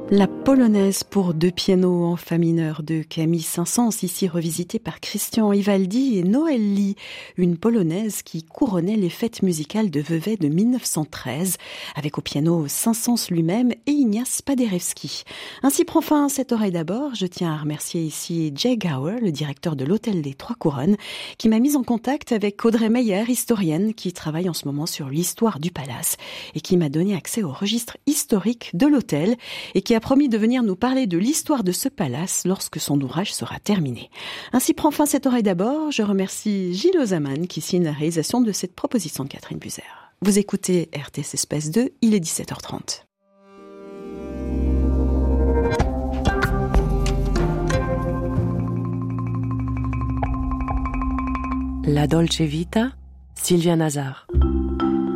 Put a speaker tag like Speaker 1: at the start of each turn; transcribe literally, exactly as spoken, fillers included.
Speaker 1: La polonaise pour deux pianos en fa mineur de Camille Saint-Saëns, ici revisitée par Christian Ivaldi et Noël Lee, une polonaise qui couronnait les fêtes musicales de Vevey de mille neuf cent treize, avec au piano Saint-Saëns lui-même et Ignace Paderewski. Ainsi prend fin cette oreille d'abord. Je tiens à remercier ici Jay Gower, le directeur de l'Hôtel des Trois Couronnes, qui m'a mise en contact avec Audrey Meyer, historienne, qui travaille en ce moment sur l'histoire du palace et qui m'a donné accès au registre historique de l'hôtel et qui a promis de venir nous parler de l'histoire de ce palace lorsque son ouvrage sera terminé. Ainsi prend fin cette oreille d'abord. Je remercie Gilles Ozaman qui signe la réalisation de cette proposition de Catherine Buzer. Vous écoutez R T S Espace deux, il est dix-sept heures trente.
Speaker 2: La Dolce Vita, Sylvia Nazar.